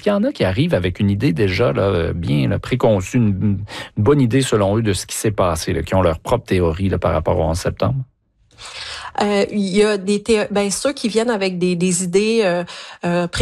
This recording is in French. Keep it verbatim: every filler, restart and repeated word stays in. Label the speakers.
Speaker 1: qu'il y en a qui arrivent avec une idée déjà là, bien là, préconçue, une, une bonne idée selon eux de ce qui s'est passé, là, qui ont leur propre théorie là, par rapport au onze septembre?
Speaker 2: Euh, il y a des thé- ben ceux qui viennent avec des, des idées euh, euh,